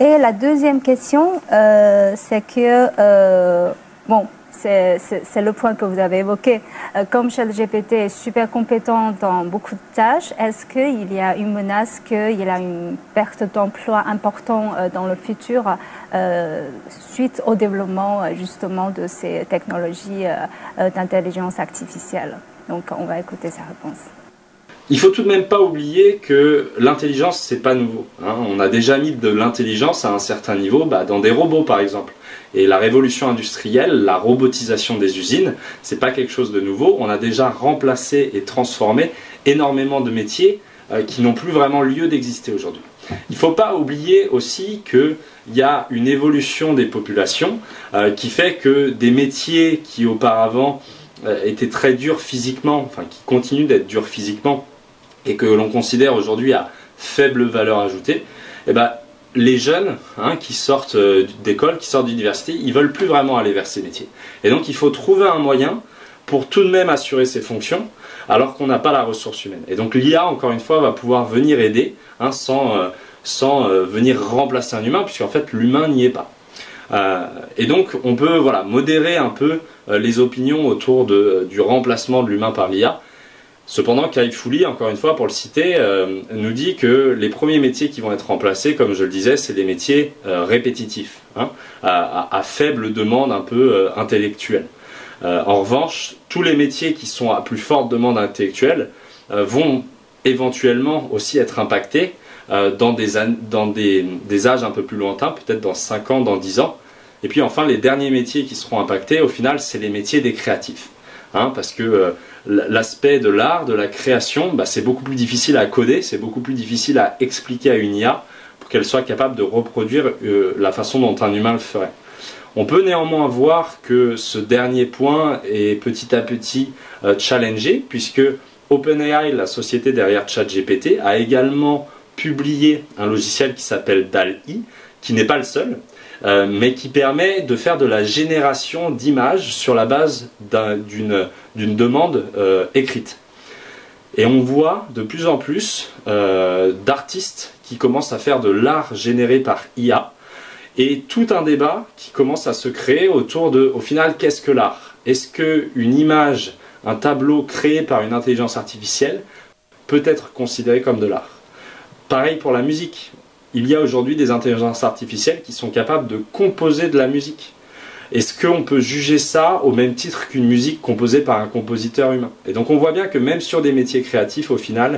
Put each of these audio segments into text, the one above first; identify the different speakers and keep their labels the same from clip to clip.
Speaker 1: Et la deuxième question, c'est que, bon, c'est le point que vous avez évoqué. Comme ChatGPT est super compétent dans beaucoup de tâches, est-ce qu'il y a une menace qu'il y a une perte d'emploi importante dans le futur suite au développement justement de ces technologies d'intelligence artificielle? Donc, on va écouter sa réponse.
Speaker 2: Il faut tout de même pas oublier que l'intelligence, c'est pas nouveau. On a déjà mis de l'intelligence à un certain niveau dans des robots, par exemple. Et la révolution industrielle, la robotisation des usines, c'est pas quelque chose de nouveau. On a déjà remplacé et transformé énormément de métiers qui n'ont plus vraiment lieu d'exister aujourd'hui. Il ne faut pas oublier aussi qu'il y a une évolution des populations qui fait que des métiers qui auparavant étaient très durs physiquement, enfin qui continuent d'être durs physiquement, et que l'on considère aujourd'hui à faible valeur ajoutée, les jeunes qui sortent d'école, qui sortent d'université, ils veulent plus vraiment aller vers ces métiers. Et donc il faut trouver un moyen pour tout de même assurer ces fonctions, alors qu'on n'a pas la ressource humaine. Et donc l'IA, encore une fois, va pouvoir venir aider, sans venir remplacer un humain, puisqu'en fait l'humain n'y est pas. Et donc on peut modérer un peu les opinions autour du remplacement de l'humain par l'IA. Cependant, Kai Fu Lee, encore une fois, pour le citer, nous dit que les premiers métiers qui vont être remplacés, comme je le disais, c'est les métiers répétitifs, à faible demande un peu intellectuelle. En revanche, tous les métiers qui sont à plus forte demande intellectuelle vont éventuellement aussi être impactés dans des âges un peu plus lointains, peut-être dans 5 ans, dans 10 ans. Et puis enfin, les derniers métiers qui seront impactés, au final, c'est les métiers des créatifs. Parce que l'aspect de l'art, de la création, c'est beaucoup plus difficile à coder, c'est beaucoup plus difficile à expliquer à une IA pour qu'elle soit capable de reproduire la façon dont un humain le ferait. On peut néanmoins voir que ce dernier point est petit à petit challengé, puisque OpenAI, la société derrière ChatGPT, a également publié un logiciel qui s'appelle DALL-E, qui n'est pas le seul, mais qui permet de faire de la génération d'images sur la base d'une demande écrite. Et on voit de plus en plus d'artistes qui commencent à faire de l'art généré par IA, et tout un débat qui commence à se créer autour de, au final, qu'est-ce que l'art? Est-ce qu'une image, un tableau créé par une intelligence artificielle peut être considéré comme de l'art? Pareil pour la musique. Il y a aujourd'hui des intelligences artificielles qui sont capables de composer de la musique. Est-ce qu'on peut juger ça au même titre qu'une musique composée par un compositeur humain? Et donc on voit bien que même sur des métiers créatifs, au final,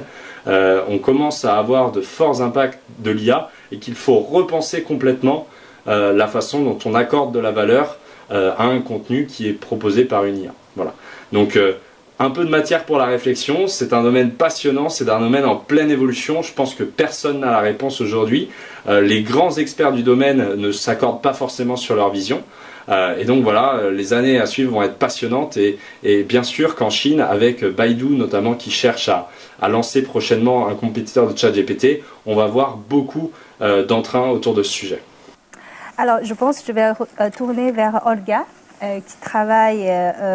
Speaker 2: on commence à avoir de forts impacts de l'IA et qu'il faut repenser complètement la façon dont on accorde de la valeur à un contenu qui est proposé par une IA. Voilà. Donc un peu de matière pour la réflexion, c'est un domaine passionnant, c'est un domaine en pleine évolution, je pense que personne n'a la réponse aujourd'hui, les grands experts du domaine ne s'accordent pas forcément sur leur vision, et donc voilà, les années à suivre vont être passionnantes, et bien sûr qu'en Chine, avec Baidu notamment qui cherche à lancer prochainement un compétiteur de ChatGPT, on va voir beaucoup d'entrain autour de ce sujet.
Speaker 1: Alors je pense que je vais tourner vers Olga, qui travaille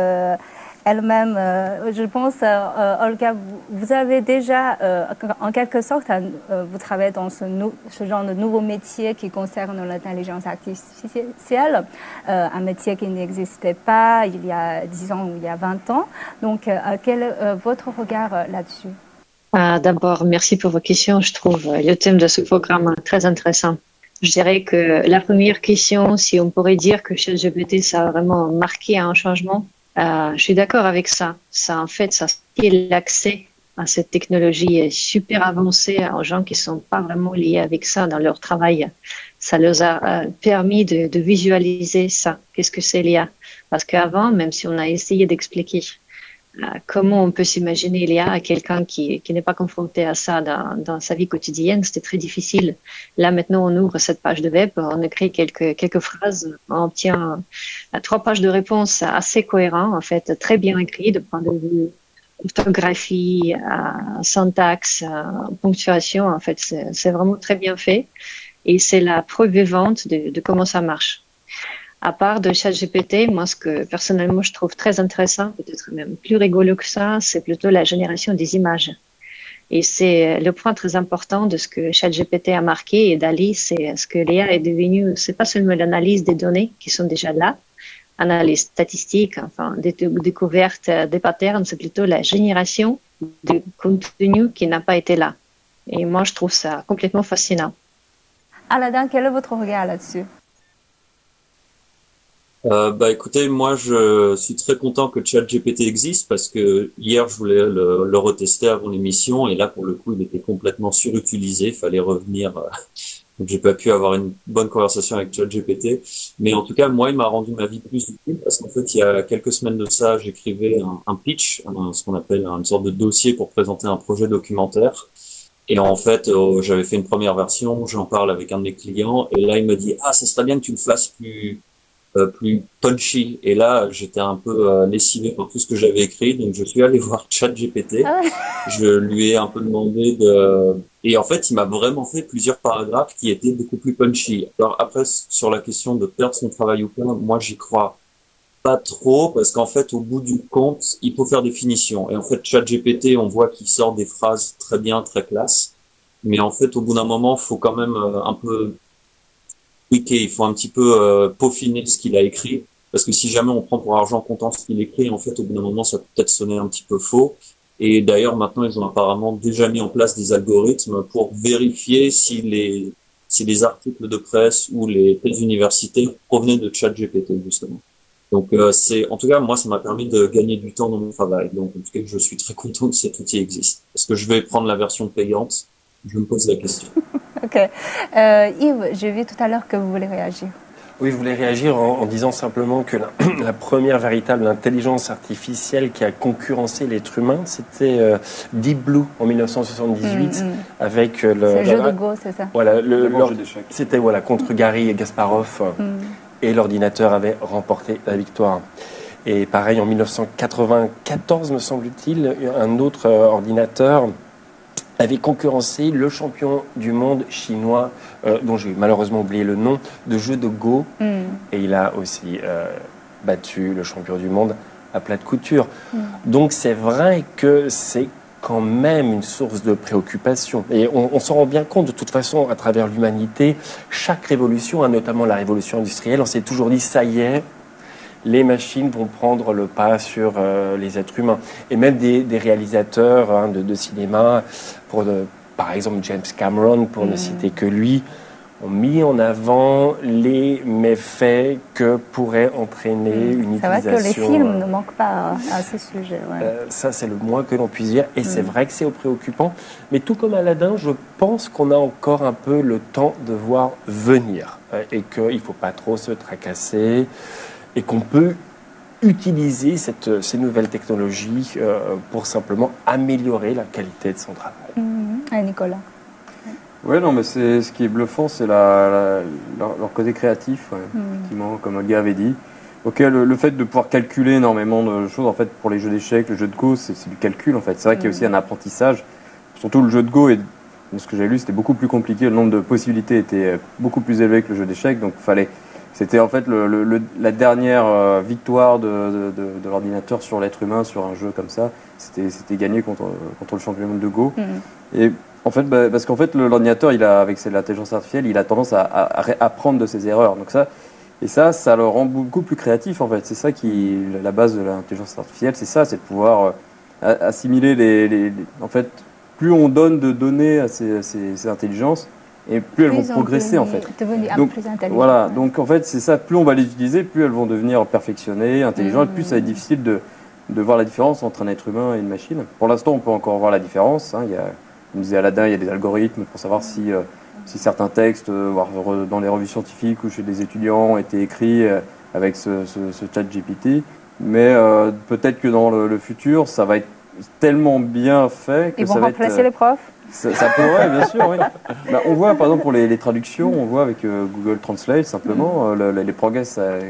Speaker 1: elle-même, je pense, Olga, vous avez déjà, en quelque sorte, vous travaillez dans ce genre de nouveau métier qui concerne l'intelligence artificielle, un métier qui n'existait pas il y a 10 ans ou il y a 20 ans. Donc, quel est votre regard là-dessus?
Speaker 3: D'abord, merci pour vos questions. Je trouve le thème de ce programme très intéressant. Je dirais que la première question, si on pourrait dire que chez GPT, ça a vraiment marqué un changement, je suis d'accord avec ça. Ça, en fait, ça l'accès à cette technologie est super avancé aux gens qui sont pas vraiment liés avec ça dans leur travail. Ça leur a permis de visualiser ça. Qu'est-ce que c'est l'IA? Parce qu'avant, même si on a essayé d'expliquer comment on peut s'imaginer l'IA à quelqu'un qui n'est pas confronté à ça dans sa vie quotidienne, c'était très difficile. Là, maintenant, on ouvre cette page de web, on écrit quelques phrases, on obtient 3 pages de réponses assez cohérentes, en fait, très bien écrites, de point de vue orthographie, syntaxe, ponctuation. En fait, c'est vraiment très bien fait. Et c'est la preuve vivante de comment ça marche. À part de ChatGPT, moi, ce que personnellement je trouve très intéressant, peut-être même plus rigolo que ça, c'est plutôt la génération des images. Et c'est le point très important de ce que ChatGPT a marqué et DALL-E, c'est ce que l'IA est devenue, c'est pas seulement l'analyse des données qui sont déjà là, analyse statistique, enfin, des découvertes des patterns, c'est plutôt la génération de contenu qui n'a pas été là. Et moi, je trouve ça complètement fascinant.
Speaker 1: Aladin, quel est votre regard là-dessus?
Speaker 4: Écoutez, moi je suis très content que ChatGPT existe parce que hier je voulais le retester avant l'émission et là pour le coup il était complètement surutilisé, il fallait revenir. Donc j'ai pas pu avoir une bonne conversation avec ChatGPT, mais en tout cas moi il m'a rendu ma vie plus utile parce qu'en fait il y a quelques semaines de ça j'écrivais un pitch, ce qu'on appelle une sorte de dossier pour présenter un projet documentaire. Et en fait, j'avais fait une première version, j'en parle avec un de mes clients, et là il me dit ah ça serait bien que tu le fasses plus punchy. Et là, j'étais un peu lessivé par tout ce que j'avais écrit, donc je suis allé voir ChatGPT.
Speaker 1: Ah ouais.
Speaker 4: Je lui ai un peu demandé de... Et en fait, il m'a vraiment fait plusieurs paragraphes qui étaient beaucoup plus punchy. Alors après, sur la question de perdre son travail ou pas, moi j'y crois pas trop, parce qu'en fait, au bout du compte, il faut faire des finitions. Et en fait, ChatGPT, on voit qu'il sort des phrases très bien, très classe. Mais en fait, au bout d'un moment, faut quand même un peu tweaker, il faut un petit peu peaufiner ce qu'il a écrit, parce que si jamais on prend pour argent comptant ce qu'il écrit, en fait, au bout d'un moment, ça peut peut-être sonner un petit peu faux. Et d'ailleurs, maintenant, ils ont apparemment déjà mis en place des algorithmes pour vérifier si les articles de presse ou les thèses universitaires provenaient de ChatGPT, justement. Donc, en tout cas, moi, ça m'a permis de gagner du temps dans mon travail. Donc, en tout cas, je suis très content que cet outil existe. Est-ce que je vais prendre la version payante? Je me pose la question.
Speaker 1: Ok. Yves, j'ai vu tout à l'heure que vous voulez réagir.
Speaker 5: Oui, je voulais réagir en disant simplement que la première véritable intelligence artificielle qui a concurrencé l'être humain, c'était Deep Blue en 1978 avec le...
Speaker 1: C'est le jeu de Go, c'est ça?
Speaker 5: Voilà,
Speaker 6: c'était
Speaker 5: contre Garry Kasparov et l'ordinateur avait remporté la victoire. Et pareil, en 1994, me semble-t-il, un autre ordinateur avait concurrencé le champion du monde chinois, dont j'ai malheureusement oublié le nom, de jeu de Go. Et il a aussi battu le champion du monde à plat de couture. Donc c'est vrai que c'est quand même une source de préoccupation. Et on s'en rend bien compte de toute façon à travers l'humanité. Chaque révolution, notamment la révolution industrielle, on s'est toujours dit ça y est, les machines vont prendre le pas sur les êtres humains. Et même des réalisateurs de cinéma, par exemple James Cameron, pour ne citer que lui, ont mis en avant les méfaits que pourrait entraîner une utilisation.
Speaker 1: C'est vrai que les films ne manquent pas à ce sujet. Ouais.
Speaker 5: Ça, c'est le moins que l'on puisse dire. Et c'est vrai que c'est préoccupant. Mais tout comme Aladin, je pense qu'on a encore un peu le temps de voir venir. Et qu'il ne faut pas trop se tracasser. Et qu'on peut utiliser ces nouvelles technologies pour simplement améliorer la qualité de son travail.
Speaker 1: Nicolas.
Speaker 6: Ouais, non, mais ce qui est bluffant, c'est leur côté créatif, effectivement, comme Olga avait dit. Ok, le fait de pouvoir calculer énormément de choses, en fait, pour les jeux d'échecs, le jeu de Go, c'est du calcul, en fait. C'est vrai qu'il y a aussi un apprentissage. Surtout le jeu de Go, de ce que j'ai lu, c'était beaucoup plus compliqué. Le nombre de possibilités était beaucoup plus élevé que le jeu d'échecs, donc c'était en fait la dernière victoire de l'ordinateur sur l'être humain, sur un jeu comme ça. C'était gagné contre le champion du monde de Go. Et en fait, parce qu'en fait, l'ordinateur, avec l'intelligence artificielle, il a tendance à apprendre de ses erreurs. Donc ça le rend beaucoup plus créatif, en fait. C'est ça la base de l'intelligence artificielle, c'est ça, c'est de pouvoir assimiler en fait, plus on donne de données à ces intelligences, et plus elles vont progresser, en fait. Donc,
Speaker 1: plus intelligentes.
Speaker 6: voilà, donc en fait, c'est ça, plus on va les utiliser, plus elles vont devenir perfectionnées, intelligentes, plus ça va être difficile de voir la différence entre un être humain et une machine. Pour l'instant, on peut encore voir la différence. Comme disait Aladin, il y a des algorithmes pour savoir si certains textes, voire dans les revues scientifiques ou chez des étudiants, ont été écrits avec ce chat GPT. Mais peut-être que dans le futur, ça va être tellement bien fait que
Speaker 1: Ils vont
Speaker 6: ça va
Speaker 1: remplacer les profs?
Speaker 6: Ça pourrait, bien sûr, oui. On voit, par exemple, pour les traductions, on voit avec Google Translate, simplement, les progrès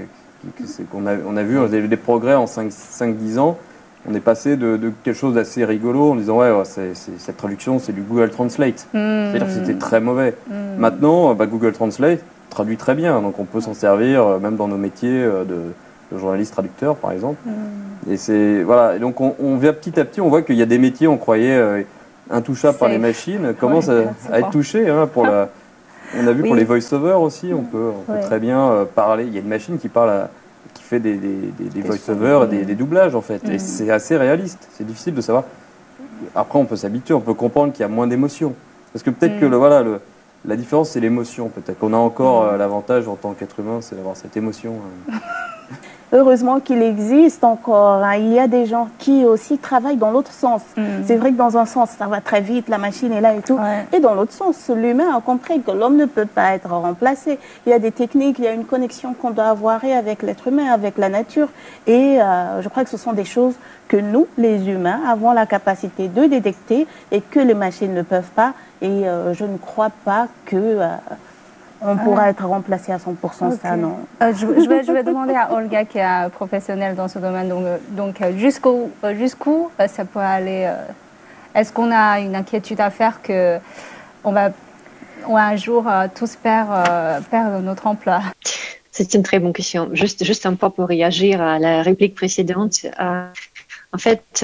Speaker 6: qu'on a vu, des progrès en 5-10 ans. On est passé de quelque chose d'assez rigolo en disant cette traduction, c'est du Google Translate. C'est-à-dire que c'était très mauvais. Maintenant, Google Translate traduit très bien, donc on peut s'en servir même dans nos métiers de journaliste traducteur, par exemple. Et voilà. Et donc on vient petit à petit, on voit qu'il y a des métiers, on croyait intouchable par les machines commence à être touché. Hein, on a vu pour les voice-over aussi, on peut très bien parler. Il y a une machine qui fait des voice-over, des doublages en fait. Et c'est assez réaliste. C'est difficile de savoir. Après, on peut s'habituer, on peut comprendre qu'il y a moins d'émotions. Parce que peut-être que la différence, c'est l'émotion. Peut-être qu'on a encore l'avantage en tant qu'être humain, c'est d'avoir cette émotion.
Speaker 7: Heureusement qu'il existe encore. Hein. Il y a des gens qui aussi travaillent dans l'autre sens. C'est vrai que dans un sens, ça va très vite, la machine est là et tout. Ouais. Et dans l'autre sens, l'humain a compris que l'homme ne peut pas être remplacé. Il y a des techniques, il y a une connexion qu'on doit avoir avec l'être humain, avec la nature. Et je crois que ce sont des choses que nous, les humains, avons la capacité de détecter et que les machines ne peuvent pas. Et je ne crois pas que... on pourra être remplacé à 100%, ça non.
Speaker 1: Je vais demander à Olga, qui est professionnelle dans ce domaine, donc jusqu'où ça peut aller. Est-ce qu'on a une inquiétude à faire qu'on va un jour tous perdre notre emploi?
Speaker 3: C'est une très bonne question. Juste un peu pour réagir à la réplique précédente. En fait,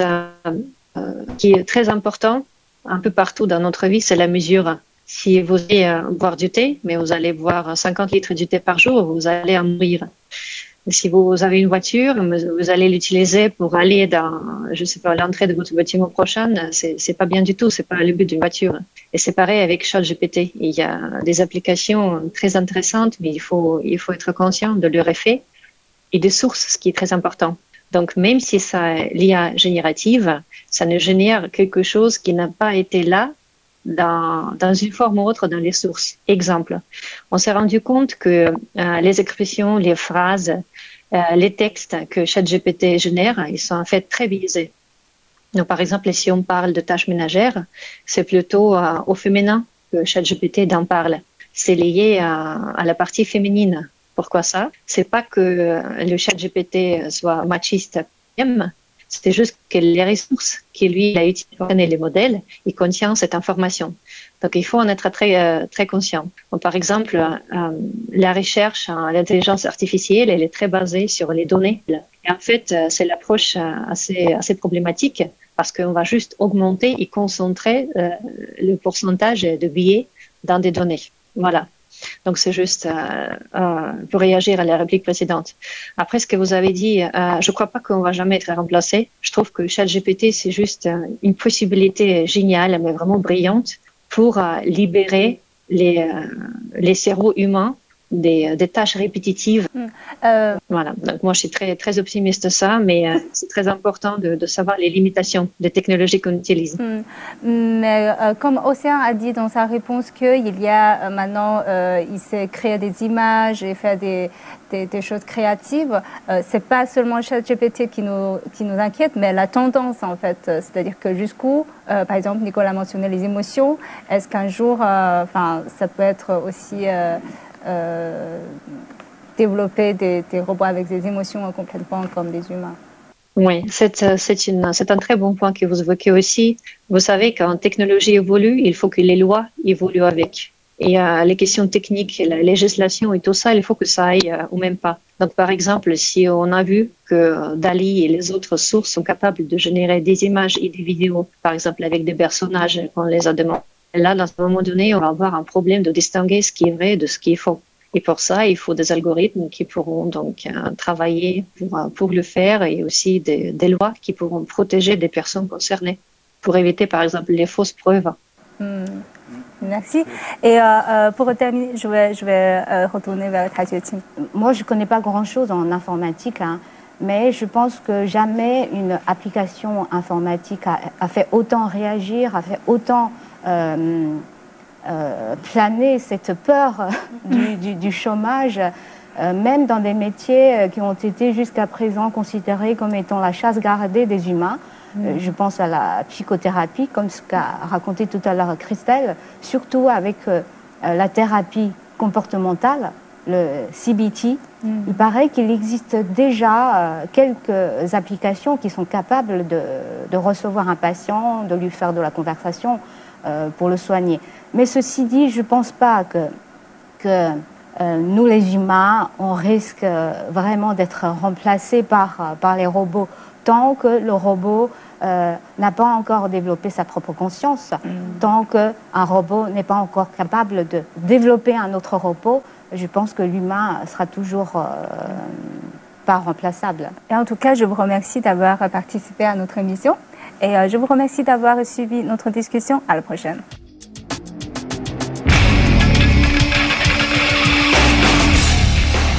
Speaker 3: qui est très important un peu partout dans notre vie, c'est la mesure. Si vous allez boire du thé, mais vous allez boire 50 litres de thé par jour, vous allez en mourir. Si vous avez une voiture, vous allez l'utiliser pour aller dans, je sais pas, l'entrée de votre bâtiment prochain, c'est pas bien du tout, c'est pas le but d'une voiture. Et c'est pareil avec ChatGPT. Il y a des applications très intéressantes, mais il faut être conscient de leur effet et des sources, ce qui est très important. Donc, même si ça l'IA générative, ça ne génère quelque chose qui n'a pas été là dans une forme ou autre dans les sources. Exemple, on s'est rendu compte que les expressions, les phrases, les textes que ChatGPT génère, ils sont en fait très biaisés. Donc, par exemple, si on parle de tâches ménagères, c'est plutôt au féminin que ChatGPT d'en parle. C'est lié à la partie féminine. Pourquoi ça? C'est pas que le ChatGPT soit machiste, c'est juste que les ressources qu'il lui a utilisées pour connaître les modèles, il contient cette information. Donc, il faut en être très conscient. Donc, par exemple, la recherche en l'intelligence artificielle, elle est très basée sur les données. Et en fait, c'est l'approche assez problématique parce qu'on va juste augmenter et concentrer le pourcentage de biais dans des données. Voilà. Donc, c'est juste pour réagir à la réplique précédente. Après, ce que vous avez dit, je ne crois pas qu'on va jamais être remplacé. Je trouve que ChatGPT, c'est juste une possibilité géniale, mais vraiment brillante, pour libérer les cerveaux humains des tâches répétitives. Voilà. Donc, moi, je suis très optimiste de ça, mais c'est très important de savoir les limitations des technologies qu'on utilise.
Speaker 1: Mais comme Océan a dit dans sa réponse qu'il y a maintenant, il sait créer des images et faire des choses créatives, c'est pas seulement ChatGPT qui nous inquiète, mais la tendance en fait. C'est-à-dire que jusqu'où, par exemple, Nicolas mentionnait les émotions. Est-ce qu'un jour, ça peut être aussi développer des robots avec des émotions complètement comme des humains?
Speaker 3: Oui, c'est un très bon point que vous évoquez aussi. Vous savez, quand technologie évolue, il faut que les lois évoluent avec. Et les questions techniques, la législation et tout ça, il faut que ça aille au même pas. Donc, par exemple, si on a vu que DALL-E et les autres sources sont capables de générer des images et des vidéos, par exemple avec des personnages qu'on les a demandés, là, dans un moment donné, on va avoir un problème de distinguer ce qui est vrai de ce qui est faux. Et pour ça, il faut des algorithmes qui pourront donc travailler pour le faire et aussi des lois qui pourront protéger des personnes concernées pour éviter, par exemple, les fausses preuves.
Speaker 1: Merci. Et pour terminer, je vais retourner vers Ta Xueqing.
Speaker 8: Moi, je ne connais pas grand-chose en informatique, mais je pense que jamais une application informatique a fait autant réagir, a fait autant planer cette peur du chômage, même dans des métiers qui ont été jusqu'à présent considérés comme étant la chasse gardée des humains. Je pense à la psychothérapie, comme ce qu'a raconté tout à l'heure Christelle, surtout avec la thérapie comportementale, le CBT. Il paraît qu'il existe déjà quelques applications qui sont capables de recevoir un patient, de lui faire de la conversation pour le soigner. Mais ceci dit, je ne pense pas que nous, les humains, on risque vraiment d'être remplacés par les robots tant que le robot n'a pas encore développé sa propre conscience. Tant qu'un robot n'est pas encore capable de développer un autre robot, je pense que l'humain sera toujours pas remplaçable.
Speaker 1: Et en tout cas, je vous remercie d'avoir participé à notre émission et je vous remercie d'avoir suivi notre discussion. À la prochaine.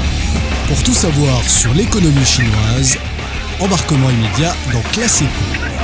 Speaker 9: Pour tout savoir sur l'économie chinoise, embarquement immédiat dans Classe Éco.